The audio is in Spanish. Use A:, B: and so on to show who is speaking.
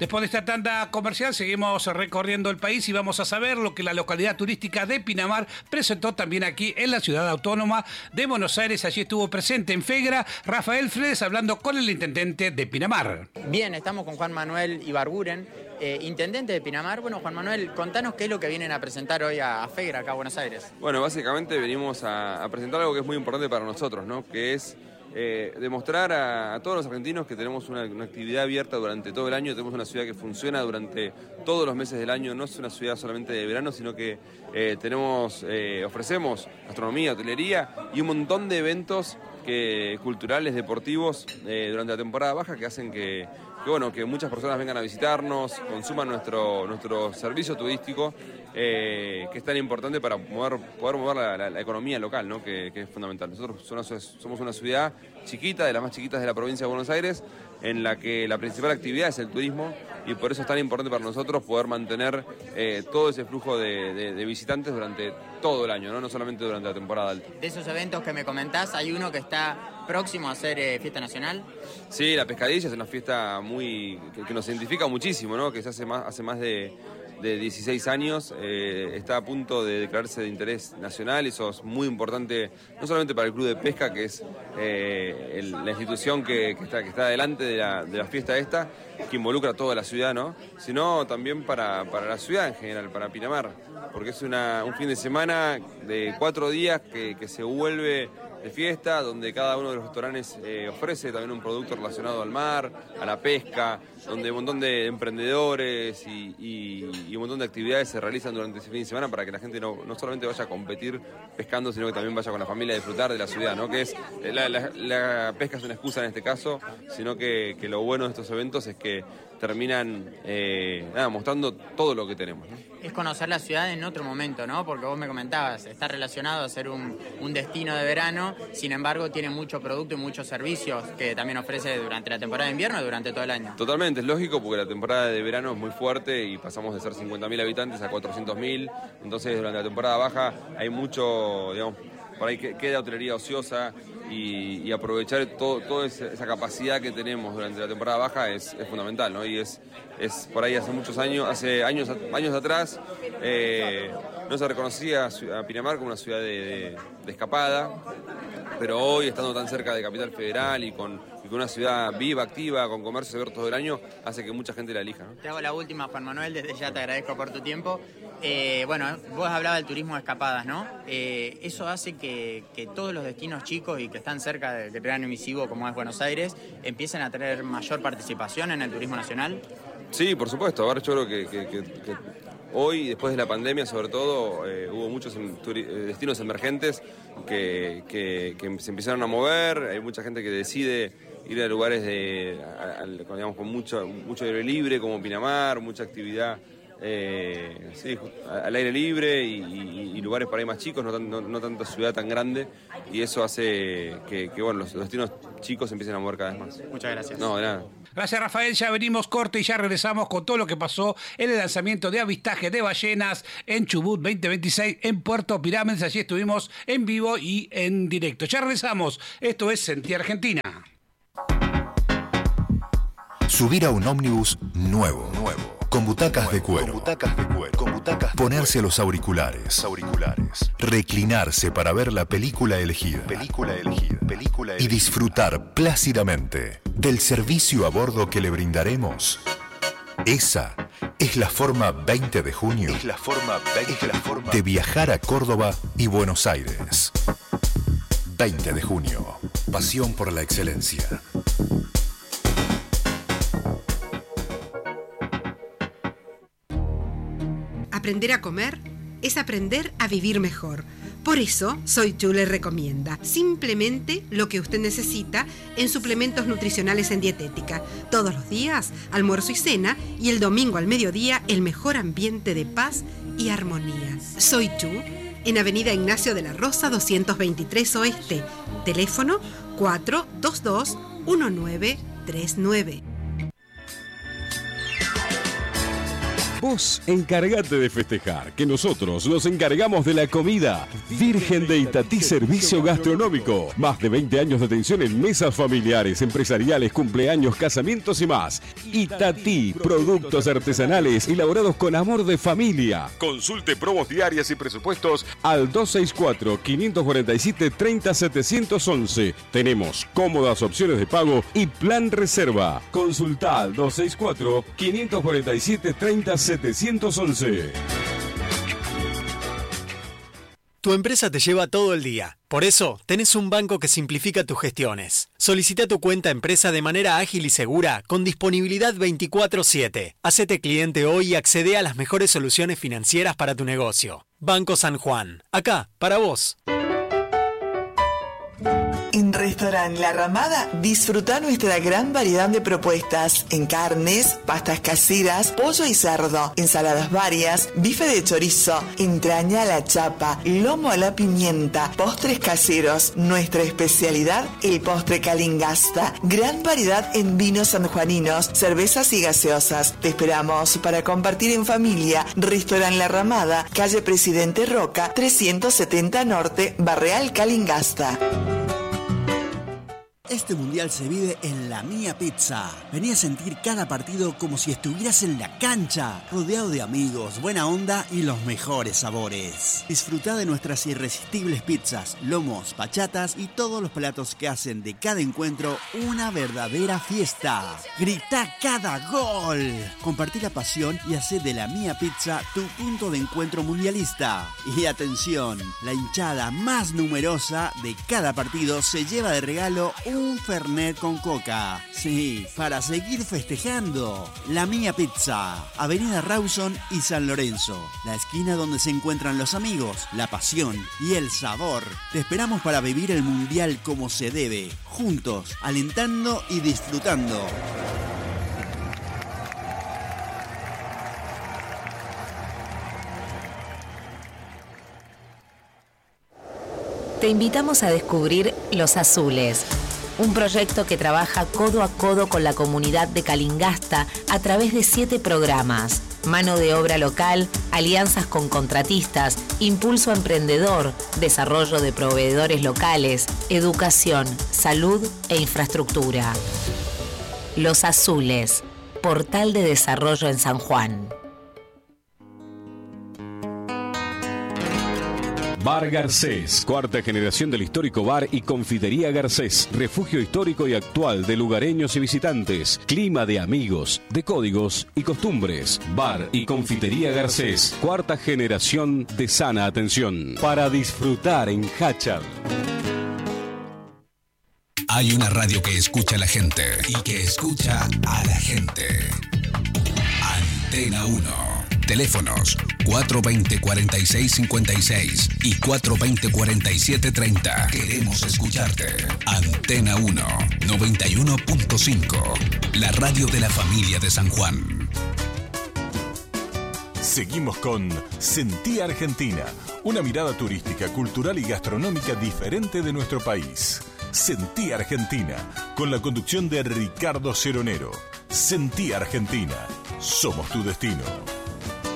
A: Después de esta tanda comercial seguimos recorriendo el país y vamos a saber lo que la localidad turística de Pinamar presentó también aquí en la ciudad autónoma de Buenos Aires. Allí estuvo presente en FEGRA Rafael Fredes hablando con el intendente de Pinamar.
B: Bien, estamos con Juan Manuel Ibarguren, intendente de Pinamar. Bueno, Juan Manuel, contanos qué es lo que vienen a presentar hoy a FEGRA acá a Buenos Aires.
C: Bueno, básicamente venimos a presentar algo que es muy importante para nosotros, ¿no? Que es demostrar a todos los argentinos que tenemos una actividad abierta durante todo el año, tenemos una ciudad que funciona durante todos los meses del año, no es una ciudad solamente de verano, sino que ofrecemos gastronomía, hotelería y un montón de eventos culturales, deportivos durante la temporada baja que hacen que muchas personas vengan a visitarnos, consuman nuestro servicio turístico, que es tan importante para poder mover la economía local, ¿no? que es fundamental. Nosotros somos una ciudad chiquita, de las más chiquitas de la provincia de Buenos Aires, en la que la principal actividad es el turismo y por eso es tan importante para nosotros poder mantener todo ese flujo de visitantes durante todo el año, no solamente durante la temporada alta.
B: De esos eventos que me comentás, ¿hay uno que está próximo a ser fiesta nacional?
C: Sí, la pescadilla es una fiesta que nos identifica muchísimo, ¿no? Que se hace más de 16 años, está a punto de declararse de interés nacional. Eso es muy importante, no solamente para el Club de Pesca, que es la institución que está delante de la fiesta esta, que involucra a toda la ciudad, ¿no? Sino también para la ciudad en general, para Pinamar, porque es un fin de semana de 4 días que se vuelve de fiesta, donde cada uno de los restaurantes ofrece también un producto relacionado al mar, a la pesca, donde un montón de emprendedores y un montón de actividades se realizan durante ese fin de semana para que la gente no solamente vaya a competir pescando, sino que también vaya con la familia a disfrutar de la ciudad, ¿no? Que es la pesca es una excusa en este caso, sino que lo bueno de estos eventos es que terminan mostrando todo lo que tenemos, ¿no?
B: Es conocer la ciudad en otro momento, ¿no? Porque vos me comentabas, está relacionado a ser un destino de verano, sin embargo tiene mucho producto y muchos servicios que también ofrece durante la temporada de invierno y durante todo el año.
C: Totalmente, es lógico porque la temporada de verano es muy fuerte y pasamos de ser 50.000 habitantes a 400.000, entonces durante la temporada baja hay mucho, digamos, por ahí queda hotelería ociosa y aprovechar toda esa capacidad que tenemos durante la temporada baja es fundamental, ¿no? Y es por ahí hace años atrás no se reconocía a Pinamar como una ciudad de escapada, pero hoy, estando tan cerca de Capital Federal y con una ciudad viva, activa, con comercios abiertos todo el año, hace que mucha gente la elija, ¿no?
B: Te hago la última, Juan Manuel, desde ya te agradezco por tu tiempo. Vos hablabas del turismo de escapadas, ¿no? Eso hace que todos los destinos chicos y que están cerca del gran emisivo como es Buenos Aires empiecen a tener mayor participación en el turismo nacional.
C: Sí, por supuesto. Ahora yo creo que hoy, después de la pandemia sobre todo, hubo muchos destinos emergentes que se empezaron a mover. Hay mucha gente que decide ir a lugares con mucho aire libre, como Pinamar, mucha actividad al aire libre y lugares para ir más chicos, no tanta ciudad tan grande, y eso hace que los destinos chicos se empiecen a mover cada vez más.
B: Muchas gracias.
C: No, de nada.
A: Gracias, Rafael. Ya venimos corte y ya regresamos con todo lo que pasó en el lanzamiento de avistaje de ballenas en Chubut 2026 en Puerto Pirámides. Allí estuvimos en vivo y en directo. Ya regresamos. Esto es Sentí Argentina.
D: Subir a un ómnibus nuevo. Con butacas de cuero. Ponerse los auriculares. Reclinarse para ver la película elegida. Y disfrutar plácidamente del servicio a bordo que le brindaremos. Esa es la forma 20 de junio. De viajar a Córdoba y Buenos Aires. 20 de junio. Pasión por la excelencia.
E: Aprender a comer es aprender a vivir mejor. Por eso, Soy Chu le recomienda simplemente lo que usted necesita en suplementos nutricionales en dietética. Todos los días, almuerzo y cena, y el domingo al mediodía, el mejor ambiente de paz y armonía. Soy Chu, en Avenida Ignacio de la Rosa, 223 Oeste. Teléfono 422-1939.
F: Vos encargate de festejar, que nosotros nos encargamos de la comida. Virgen de Itatí Servicio Gastronómico. Más de 20 años de atención en mesas familiares, empresariales, cumpleaños, casamientos y más. Itatí, productos artesanales elaborados con amor de familia. Consulte promos diarias y presupuestos al 264-547-30711. Tenemos cómodas opciones de pago y plan reserva. Consulta al 264-547-30711.
G: Tu empresa te lleva todo el día. Por eso, tenés un banco que simplifica tus gestiones. Solicita tu cuenta empresa de manera ágil y segura, con disponibilidad 24/7. Hacete cliente hoy y accede a las mejores soluciones financieras para tu negocio. Banco San Juan. Acá, para vos.
H: En Restaurant La Ramada disfruta nuestra gran variedad de propuestas en carnes, pastas caseras, pollo y cerdo, ensaladas varias, bife de chorizo, entraña a la chapa, lomo a la pimienta, postres caseros. Nuestra especialidad, el postre Calingasta. Gran variedad en vinos sanjuaninos, cervezas y gaseosas. Te esperamos para compartir en familia. Restaurant La Ramada, calle Presidente Roca, 370 Norte, Barreal Calingasta.
I: Este mundial se vive en La Mía Pizza. Vení a sentir cada partido como si estuvieras en la cancha, rodeado de amigos, buena onda y los mejores sabores. Disfrutá de nuestras irresistibles pizzas, lomos, bachatas y todos los platos que hacen de cada encuentro una verdadera fiesta. Gritá cada gol. Compartí la pasión y hacé de La Mía Pizza tu punto de encuentro mundialista. Y atención, la hinchada más numerosa de cada partido se lleva de regalo un Fernet con coca. Sí, para seguir festejando. La Mía Pizza, Avenida Rawson y San Lorenzo. La esquina donde se encuentran los amigos, la pasión y el sabor. Te esperamos para vivir el mundial como se debe. Juntos, alentando y disfrutando.
J: Te invitamos a descubrir Los Azules, un proyecto que trabaja codo a codo con la comunidad de Calingasta a través de 7 programas: mano de obra local, alianzas con contratistas, impulso emprendedor, desarrollo de proveedores locales, educación, salud e infraestructura. Los Azules, portal de desarrollo en San Juan.
F: Bar Garcés, cuarta generación del histórico bar y confitería Garcés, refugio histórico y actual de lugareños y visitantes, clima de amigos, de códigos y costumbres. Bar y confitería Garcés, cuarta generación de sana atención, para disfrutar en Hachal.
K: Hay una radio que escucha a la gente y que escucha a la gente. Antena 1. Teléfonos 420-4656 y 420-4730. Queremos escucharte. Antena 1, 91.5. La radio de la familia de San Juan.
L: Seguimos con Sentí Argentina, una mirada turística, cultural y gastronómica diferente de nuestro país. Sentí Argentina, con la conducción de Ricardo Ceronero. Sentí Argentina, somos tu destino.